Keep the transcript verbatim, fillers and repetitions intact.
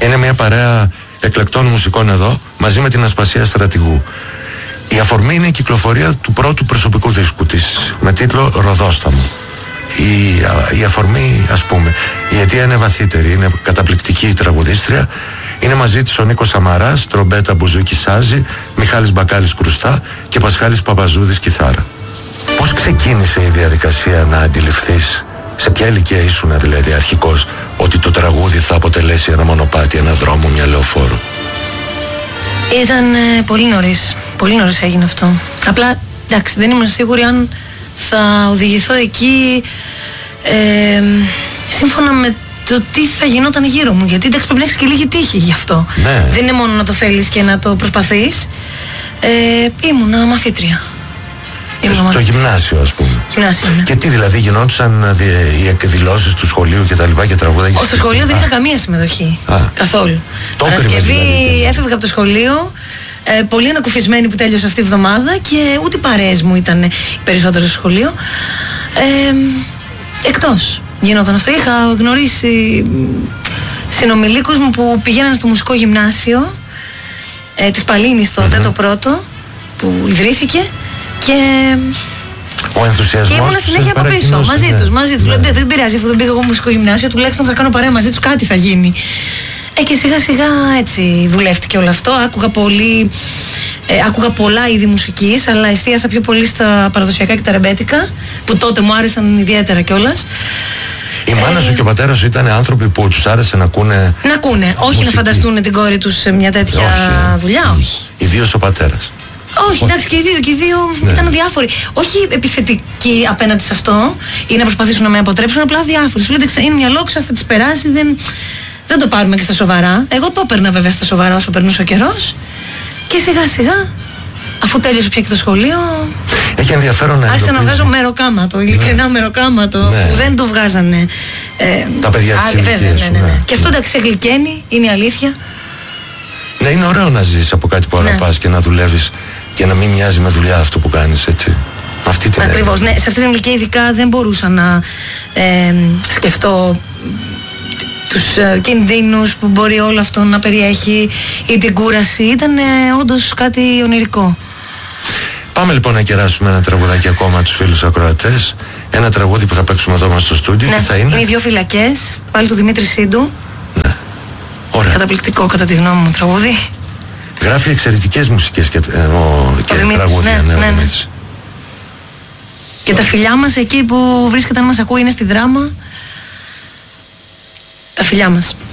Είναι μια παρέα εκλεκτών μουσικών εδώ, μαζί με την Ασπασία Στρατηγού. Η αφορμή είναι η κυκλοφορία του πρώτου προσωπικού δίσκου της, με τίτλο «Ροδόσταμο». Η, α, η αφορμή, ας πούμε, η αιτία είναι βαθύτερη, είναι καταπληκτική η τραγουδίστρια. Είναι μαζί της ο Νίκος Σαμαράς, τρομπέτα, μπουζούκι, σάζι, Μιχάλης Μπακάλης κρουστά και Πασχάλης Παπαζούδης κιθάρα. Πώς ξεκίνησε η διαδικασία να αντιληφθείς, σε ποια ηλικία ήσουν δηλαδή αρχικώς, ότι το τραγούδι θα αποτελέσει ένα μονοπάτι, ένα δρόμο, μια λεωφόρο? Ήταν ε, πολύ νωρίς, πολύ νωρίς έγινε αυτό. Απλά, εντάξει, δεν ήμουν σίγουρη αν θα οδηγηθώ εκεί ε, σύμφωνα με το τι θα γινόταν γύρω μου. Γιατί εντάξει, πρέπει να έχεις και λίγη τύχη γι' αυτό. Ναι. Δεν είναι μόνο να το θέλεις και να το προσπαθείς. Ε, ήμουνα μαθήτρια. Ήμουνα το γυμνάσιο, ας πούμε. Γυμνάσιο, ναι. Και τι δηλαδή, γινόντουσαν οι εκδηλώσεις του σχολείου και τα λοιπά και τραγούδια? Στο σχολείο δεν είχα καμία συμμετοχή. Α. Καθόλου. Παρασκευή δηλαδή, έφευγα από το σχολείο. Ε, πολύ ανακουφισμένη που τέλειωσε αυτή η εβδομάδα και ούτε οι παρέες μου ήταν περισσότερο στο σχολείο. Ε, εκτός γινόταν αυτό. Είχα γνωρίσει συνομιλίκους μου που πηγαίναν στο μουσικό γυμνάσιο ε, της Παλίνης τότε, mm-hmm. το πρώτο που ιδρύθηκε, και ο ενθουσιασμός. Και ήμουν συνέχεια από πίσω, μαζί ναι. τους. Μαζί τους. Ναι. Δεν, δεν πειράζει, αφού δεν πήγα εγώ μουσικό γυμνάσιο, τουλάχιστον θα κάνω παρέα μαζί τους, κάτι θα γίνει. Ε, και σιγά σιγά έτσι δουλεύτηκε όλο αυτό. Άκουγα πολύ, ε, άκουγα πολλά είδη μουσικής, αλλά εστίασα πιο πολύ στα παραδοσιακά και τα ρεμπέτικα, που τότε μου άρεσαν ιδιαίτερα κιόλας. Η μάνα σου και ο πατέρας σου ήταν άνθρωποι που τους άρεσε να ακούνε. Να ακούνε, όχι μουσική. Να φανταστούν την κόρη τους σε μια τέτοια όχι, δουλειά, όχι. Ιδίως ο πατέρας. Όχι, εντάξει, και οι δύο, και οι δύο ναι. ήταν διάφοροι. Όχι επιθετικοί απέναντι σε αυτό ή να προσπαθήσουν να με αποτρέψουν, απλά διάφοροι. Σου λέτε, είναι μια λόξα, θα τη περάσει, δεν, δεν το πάρουμε και στα σοβαρά. Εγώ το έπαιρνα βέβαια στα σοβαρά όσο περνούσε ο καιρός. Και σιγά σιγά, αφού τέλειωσε πια και το σχολείο, έχει ενδιαφέρον να άρχισα να βγάζω μεροκάματο, ειλικρινά ναι. μεροκάματο, ναι. που δεν το βγάζανε ε, τα παιδιά της ηλικίας σου. Ναι, ναι, ναι. Και αυτό εντάξει, σε γλυκαίνει, είναι η αλήθεια. Ναι, είναι ωραίο να ζεις από κάτι που αγαπάς ναι. και να δουλεύεις και να μην μοιάζει με δουλειά αυτό που κάνεις, έτσι. Αυτή την ακριβώς, ναι. Σε αυτή την ηλικία ειδικά δεν μπορούσα να ε, σκεφτώ τους ε, κινδύνους που μπορεί όλο αυτό να περιέχει ή την κούραση. Ήταν ε, όντως κάτι ονειρικό. Πάμε λοιπόν να κεράσουμε ένα τραγουδάκι ακόμα τους φίλους ακροατές. Ένα τραγούδι που θα παίξουμε εδώ μας στο στούντιο. Ναι, τι θα είναι? Είναι οι δύο φυλακές, πάλι του Δημήτρη Σύντου. Ναι. Ωραία. Καταπληκτικό κατά τη γνώμη μου τραγούδι. Γράφει εξαιρετικές μουσικές και, ε, ο, και τραγούδια. Ναι, ναι, ναι, ναι. Και, και τα φιλιά μας εκεί που βρίσκεται, αν μας ακούει, είναι στη Δράμα. Τα φιλιά μας.